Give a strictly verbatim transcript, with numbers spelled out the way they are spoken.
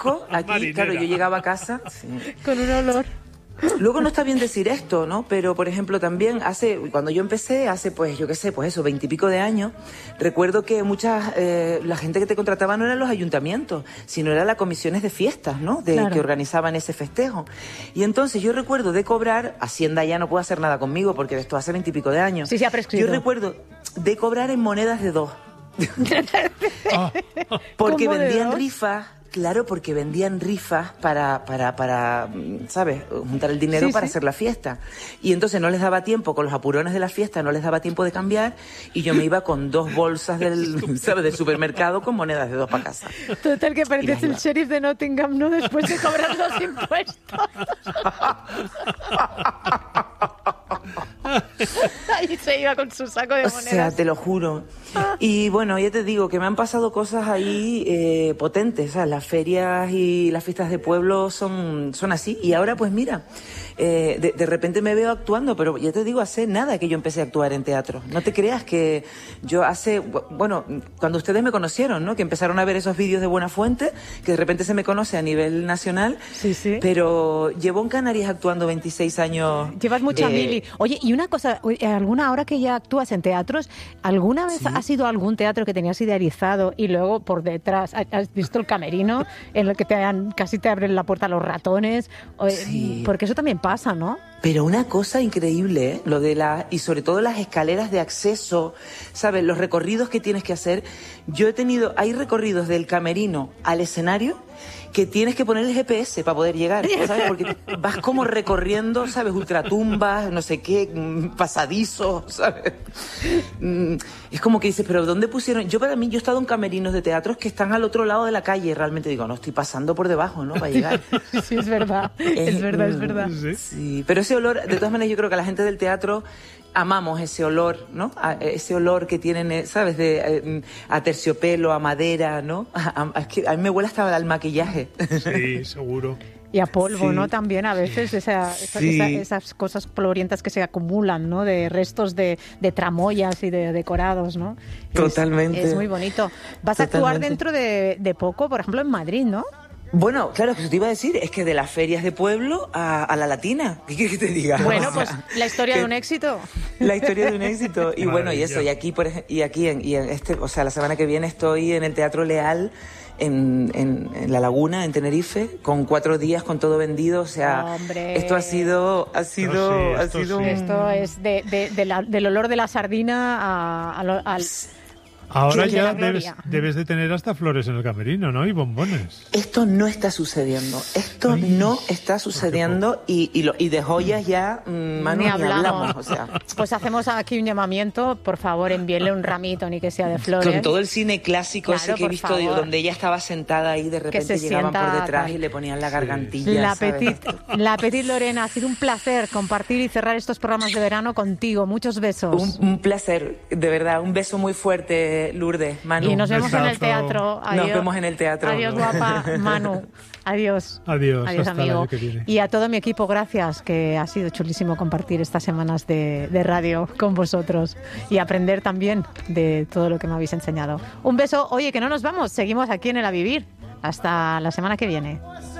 asco. Aquí, Marinera. claro, yo llegaba a casa... Sí. Con un olor. Luego no está bien decir esto, ¿no? Pero, por ejemplo, también hace, cuando yo empecé, hace, pues, yo qué sé, pues eso, veintipico de años, recuerdo que muchas, eh, la gente que te contrataba no eran los ayuntamientos, sino eran las comisiones de fiestas, ¿no? De, Claro. que organizaban ese festejo. Y entonces yo recuerdo de cobrar, Hacienda ya no puede hacer nada conmigo, porque esto hace veintipico de años. Sí, sí, ha prescrito. Yo recuerdo de cobrar en monedas de dos. Ah, Porque ¿Cómo de vendían dos? rifas, claro, porque vendían rifas para, para, para, ¿sabes? Juntar el dinero Sí, para sí. hacer la fiesta. Y entonces no les daba tiempo, con los apurones de la fiesta, no les daba tiempo de cambiar, y yo me iba con dos bolsas del, ¿sabes? del supermercado con monedas de dos para casa. Total, que pareces Y el la- sheriff de Nottingham, ¿no? Después de cobrar los impuestos. Ahí se iba con su saco de O monedas. sea, te lo juro. Y bueno, ya te digo que me han pasado cosas ahí eh, potentes. O sea, las ferias y las fiestas de pueblo son, son así. Y ahora, pues mira, eh, de, de repente me veo actuando, pero ya te digo, hace nada que yo empecé a actuar en teatro. No te creas que yo hace, bu- bueno, cuando ustedes me conocieron, ¿no? Que empezaron a ver esos vídeos de Buenafuente, que de repente se me conoce a nivel nacional. Sí, sí. Pero llevo en Canarias actuando veintiséis años. Llevas mucha eh, mili. Oye, y una cosa, oye, ¿alguna hora que ya actúas en teatros, alguna vez Sí. has ido a algún teatro que tenías idealizado y luego por detrás ha- has visto el camerino en el que te han, casi te abren la puerta los ratones? O- Sí. Porque eso también pasa, ¿no? Pero una cosa increíble, ¿eh? Lo de la y sobre todo las escaleras de acceso, ¿sabes? Los recorridos que tienes que hacer. Yo he tenido, hay recorridos del camerino al escenario que tienes que poner el G P S para poder llegar, ¿sabes? Porque vas como recorriendo, ¿sabes? Ultratumbas, no sé qué, mm, pasadizos, ¿sabes? Mm, Es como que dices, pero ¿dónde pusieron? Yo para mí, yo he estado en camerinos de teatros que están al otro lado de la calle, realmente digo, no, estoy pasando por debajo, ¿no? Para llegar. Sí, es verdad. Es verdad, es verdad. sí. Sí, pero ese olor, de todas maneras, yo creo que la gente del teatro amamos ese olor, ¿no? A- ese olor que tienen, eh, ¿sabes? De, eh, a terciopelo, a madera, ¿no? A, a- es que a mí me huele hasta al maquillaje. Sí, seguro. Y a polvo, Sí. ¿no? También a veces esa, esa- Sí. esa- esas cosas polvorientas que se acumulan, ¿no? De restos de, de tramoyas y de decorados, ¿no? Es- Totalmente. Es, muy bonito. Vas a actuar Totalmente. dentro de, de poco, por ejemplo, en Madrid, ¿no? Bueno, claro, que te iba a decir, es que de las ferias de pueblo a, a la latina. ¿Qué quieres que te diga? Bueno, O pues sea, la historia que- de un éxito. La historia de un éxito. Y bueno, y Maravilla. eso, y aquí, por ej- y aquí en, y en este, o sea, la semana que viene estoy en el Teatro Leal, en, en, en La Laguna, en Tenerife, con cuatro días, con todo vendido. O sea, Hombre. esto ha sido, ha sido, sí, ha esto sido sí. un- Esto es de, de- de la- del olor de la sardina a- a lo- al... Ahora Sí, de ya la debes, gloria. debes de tener hasta flores en el camerino, ¿no? Y bombones. Esto no está sucediendo. Esto Ay, no está sucediendo y, y, lo, y de joyas ya, mm, Manu, Ni ni hablamos. hablamos. O sea, Pues hacemos aquí un llamamiento, por favor, envíenle un ramito, ni que sea de flores. con todo el cine clásico Claro, ese que he por visto, favor. digo, donde ella estaba sentada ahí, de repente se llegaban por sienta detrás tal. y le ponían la gargantilla. La ¿sabes? Petit, la Petit Lorena, ha sido un placer compartir y cerrar estos programas de verano contigo. Muchos besos. Un, un placer, de verdad. Un beso muy fuerte, Lourdes, Manu. Y nos vemos en el besazo. teatro. Nos vemos en el teatro. Adiós, guapa. Manu. Adiós. Adiós, Adiós, hasta el amigo. año que viene. Y a todo mi equipo, gracias, que ha sido chulísimo compartir estas semanas de, de radio con vosotros y aprender también de todo lo que me habéis enseñado. Un beso. Oye, que no nos vamos. Seguimos aquí en el A Vivir. Hasta la semana que viene.